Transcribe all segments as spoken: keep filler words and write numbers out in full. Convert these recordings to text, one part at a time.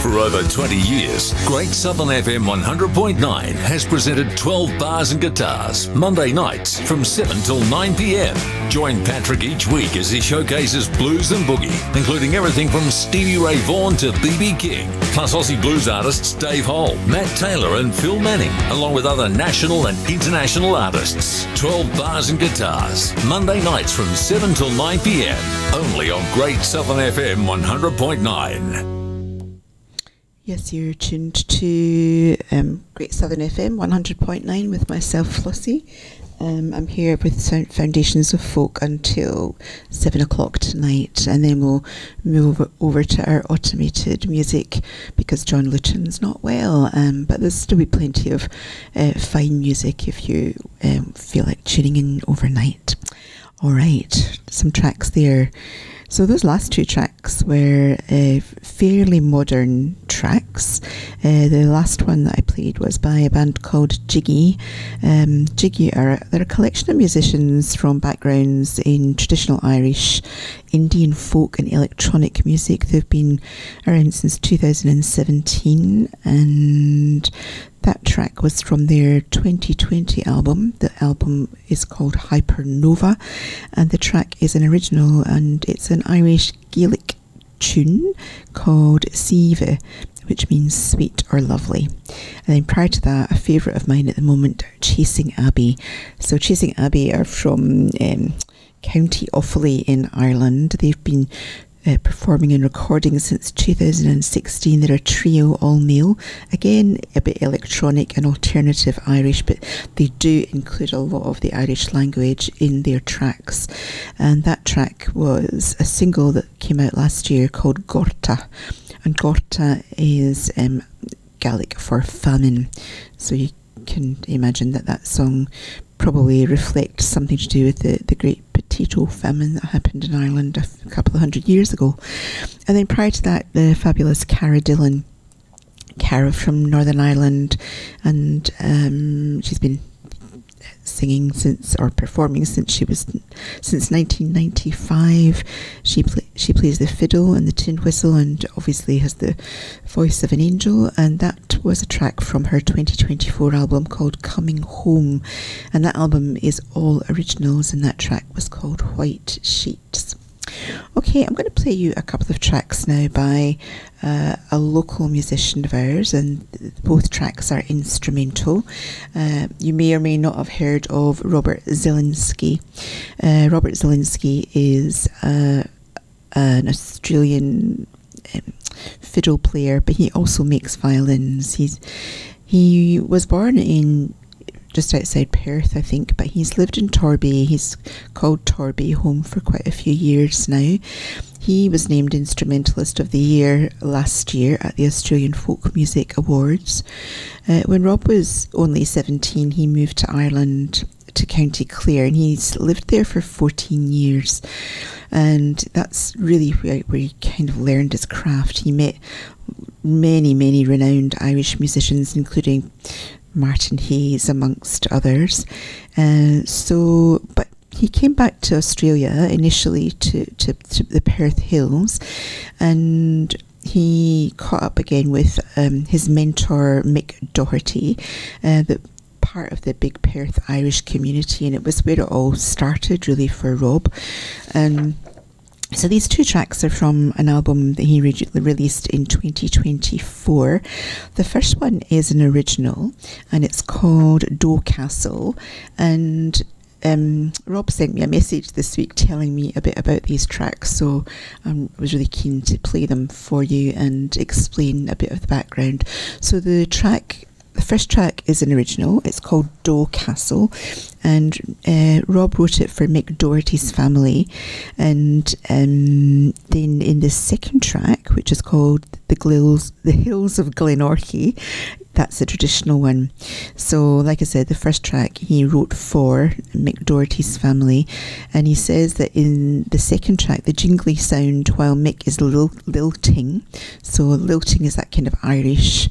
For over twenty years, Great Southern F M one hundred point nine has presented twelve Bars and Guitars, Monday nights from seven till nine p.m. Join Patrick each week as he showcases blues and boogie, including everything from Stevie Ray Vaughan to B B King, plus Aussie blues artists Dave Hole, Matt Taylor and Phil Manning, along with other national and international artists. twelve Bars and Guitars, Monday nights from seven till nine p.m. Only on Great Southern F M one hundred point nine. Yes, you're tuned to um, Great Southern F M one hundred point nine with myself, Flossie. Um, I'm here with Sound Foundations of Folk until seven o'clock tonight, and then we'll move over to our automated music because John Luton's not well. Um, but there's still be plenty of uh, fine music if you um, feel like tuning in overnight. All right, some tracks there. So those last two tracks were uh, fairly modern tracks. Uh, the last one that I played was by a band called Jiggy. Um, Jiggy are they're a collection of musicians from backgrounds in traditional Irish, Indian folk and electronic music. They've been around since two thousand seventeen, and that track was from their twenty twenty album. The album is called Hypernova, and the track is an original, and it's an Irish Gaelic tune called Sive, which means sweet or lovely. And then prior to that, a favourite of mine at the moment, Chasing Abbey. So Chasing Abbey are from um, County Offaly in Ireland. They've been Uh, performing and recording since two thousand sixteen. They're a trio, all male. Again, a bit electronic and alternative Irish, but they do include a lot of the Irish language in their tracks. And that track was a single that came out last year called Gorta. And Gorta is um, Gaelic for famine. So you can imagine that that song probably reflects something to do with the, the great potato famine that happened in Ireland a, f- a couple of hundred years ago. And then prior to that, the fabulous Cara Dillon. Cara from Northern Ireland, and um, she's been singing since, or performing since she was, since nineteen ninety-five. She play, she plays the fiddle and the tin whistle, and obviously has the voice of an angel. And that was a track from her twenty twenty-four album called Coming Home, and that album is all originals, and that track was called White Sheets. Okay, I'm going to play you a couple of tracks now by uh, a local musician of ours, and both tracks are instrumental. Uh, you may or may not have heard of Robert Zielinski. Uh, Robert Zielinski is uh, an Australian um, fiddle player, but he also makes violins. He's he was born in just outside Perth, I think, but he's lived in Torby. He's called Torby home for quite a few years now. He was named Instrumentalist of the Year last year at the Australian Folk Music Awards. Uh, when Rob was only seventeen, he moved to Ireland, to County Clare, and he's lived there for fourteen years. And that's really where, where he kind of learned his craft. He met many, many renowned Irish musicians, including Martin Hayes, amongst others. Uh, so, but he came back to Australia initially to, to, to the Perth Hills, and he caught up again with um, his mentor Mick Doherty, uh, the part of the big Perth Irish community, and it was where it all started really for Rob. And so these two tracks are from an album that he re- released in twenty twenty-four. The first one is an original, and it's called Doe Castle. And um, Rob sent me a message this week telling me a bit about these tracks, so um, I was really keen to play them for you and explain a bit of the background. So the track The first track is an original. It's called Doe Castle, and uh, Rob wrote it for Mick Doherty's family. And um, then in the second track, which is called The Gills, The Hills of Glenorchy, that's the traditional one. So, like I said, the first track he wrote for Mick Doherty's family, and he says that in the second track, the jingly sound while Mick is lil- lilting. So, lilting is that kind of Irish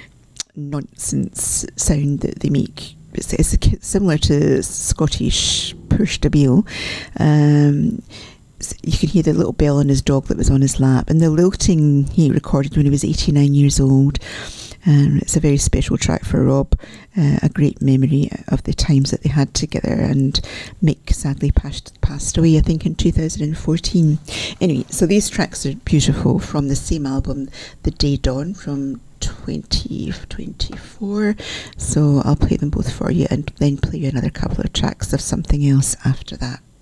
nonsense sound that they make. It's, it's similar to Scottish push to beel. Um, you can hear the little bell on his dog that was on his lap, and the lilting he recorded when he was eighty-nine years old. Um, it's a very special track for Rob, uh, a great memory of the times that they had together, and Mick sadly passed, passed away, I think, in two thousand fourteen. Anyway, so these tracks are beautiful from the same album, The Day Dawn, from twenty twenty-four. So I'll play them both for you and then play you another couple of tracks of something else after that.